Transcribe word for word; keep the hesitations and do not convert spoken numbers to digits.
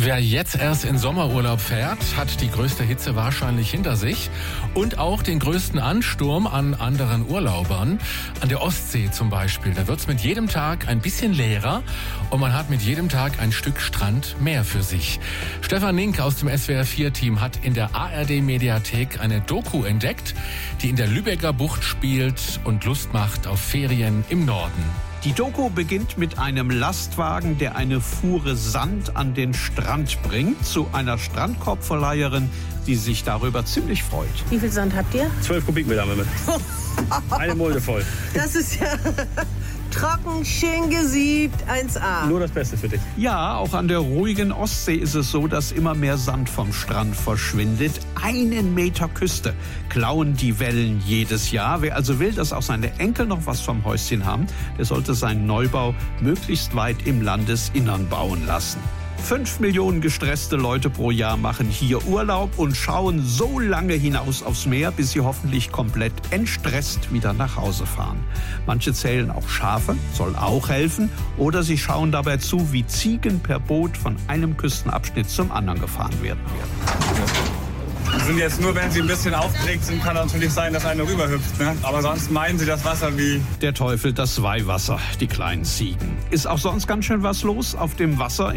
Wer jetzt erst in Sommerurlaub fährt, hat die größte Hitze wahrscheinlich hinter sich und auch den größten Ansturm an anderen Urlaubern. An der Ostsee zum Beispiel, da wird's mit jedem Tag ein bisschen leerer und man hat mit jedem Tag ein Stück Strand mehr für sich. Stefan Nink aus dem S W R vier Team hat in der A R D-Mediathek eine Doku entdeckt, die in der Lübecker Bucht spielt und Lust macht auf Ferien im Norden. Die Doku beginnt mit einem Lastwagen, der eine Fuhre Sand an den Strand bringt, zu einer Strandkorbverleiherin, die sich darüber ziemlich freut. Wie viel Sand habt ihr? Zwölf Kubikmeter haben wir mit. Eine Mulde voll. Das ist ja trocken, schön gesiebt, eins A. Nur das Beste für dich. Ja, auch an der ruhigen Ostsee ist es so, dass immer mehr Sand vom Strand verschwindet. Einen Meter Küste klauen die Wellen jedes Jahr. Wer also will, dass auch seine Enkel noch was vom Häuschen haben, der sollte seinen Neubau möglichst weit im Landesinnern bauen lassen. Fünf Millionen gestresste Leute pro Jahr machen hier Urlaub und schauen so lange hinaus aufs Meer, bis sie hoffentlich komplett entstresst wieder nach Hause fahren. Manche zählen auch Schafe, soll auch helfen. Oder sie schauen dabei zu, wie Ziegen per Boot von einem Küstenabschnitt zum anderen gefahren werden. Die sind jetzt nur, wenn sie ein bisschen aufgeregt sind, kann natürlich sein, dass eine rüberhüpft. Ne? Aber sonst meinen sie das Wasser wie... Der Teufel das Weihwasser, die kleinen Ziegen. Ist auch sonst ganz schön was los auf dem Wasser